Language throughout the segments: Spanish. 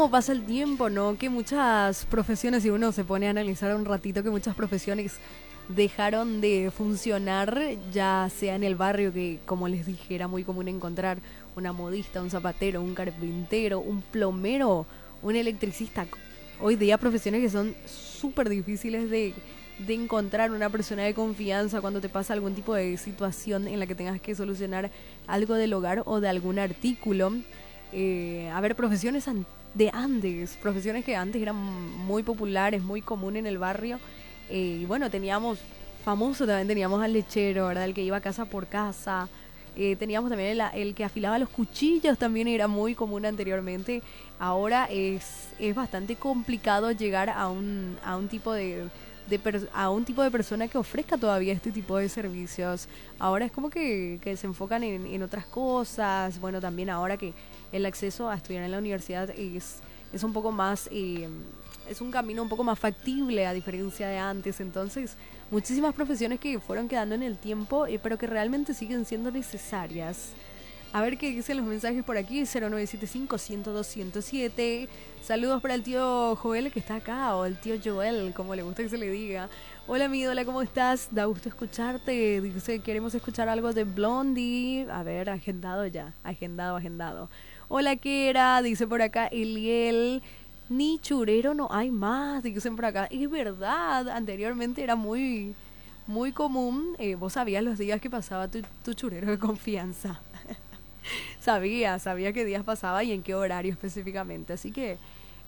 cómo pasa el tiempo, ¿no? Que muchas profesiones, si uno se pone a analizar un ratito, que muchas profesiones dejaron de funcionar, ya sea en el barrio, que como les dije, era muy común encontrar una modista, un zapatero, un carpintero, un plomero, un electricista. Hoy día profesiones que son súper difíciles de encontrar una persona de confianza cuando te pasa algún tipo de situación en la que tengas que solucionar algo del hogar o de algún artículo. A ver, profesiones de antes, profesiones que antes eran muy populares, muy común en el barrio. Y bueno, teníamos, famoso también teníamos al lechero, ¿verdad? El que iba casa por casa. Teníamos también el que afilaba los cuchillos, también era muy común anteriormente. Ahora es bastante complicado llegar a un tipo a un tipo de persona que ofrezca todavía este tipo de servicios. Ahora es como que se enfocan en otras cosas. Bueno, también ahora que el acceso a estudiar en la universidad es un poco más, es un camino un poco más factible a diferencia de antes. Entonces, muchísimas profesiones que fueron quedando en el tiempo, pero que realmente siguen siendo necesarias. A ver qué dicen los mensajes por aquí, 0975-102-107. Saludos para el tío Joel que está acá, o el tío Joel, como le gusta que se le diga. Hola mi ídola, ¿cómo estás? Da gusto escucharte. Dice, queremos escuchar algo de Blondie. A ver, agendado ya, agendado. Hola Kera, dice por acá Eliel. Ni churero no hay más, dicen por acá. Es verdad, anteriormente era muy común. Vos sabías los días que pasaba tu churero de confianza. Sabía qué días pasaba y en qué horario específicamente. Así que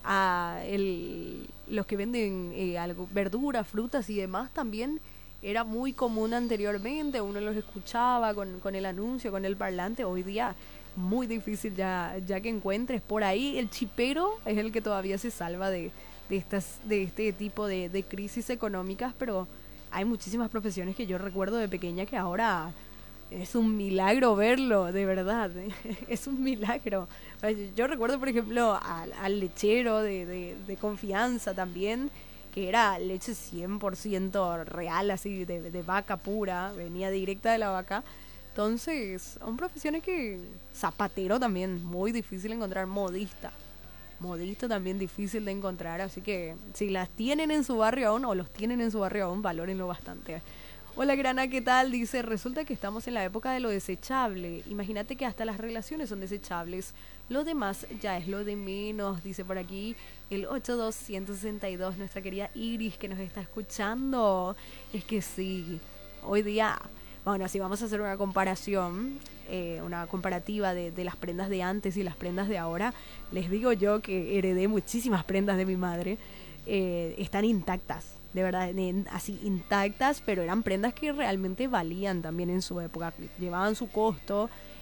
los que venden algo, verduras, frutas y demás también era muy común anteriormente. Uno los escuchaba con el anuncio, con el parlante. Hoy día muy difícil ya que encuentres. Por ahí el chipero es el que todavía se salva de este tipo de crisis económicas, pero hay muchísimas profesiones que yo recuerdo de pequeña que ahora es un milagro verlo, de verdad. Es un milagro. Yo recuerdo, por ejemplo, al lechero de confianza también, que era leche 100% real, así, de vaca pura, venía directa de la vaca. Entonces, son profesiones que... Zapatero también, muy difícil encontrar. Modista también difícil de encontrar, así que si las tienen en su barrio aún, o los tienen en su barrio aún, valórenlo bastante. Hola Grana, ¿qué tal? Dice, resulta que estamos en la época de lo desechable. Imagínate que hasta las relaciones son desechables. Lo demás ya es lo de menos, dice por aquí el 82162, nuestra querida Iris que nos está escuchando. Es que sí, hoy día, bueno, si vamos a hacer una comparativa de las prendas de antes y las prendas de ahora, les digo yo que heredé muchísimas prendas de mi madre, están intactas, de verdad, así intactas, pero eran prendas que realmente valían también en su época, llevaban su costo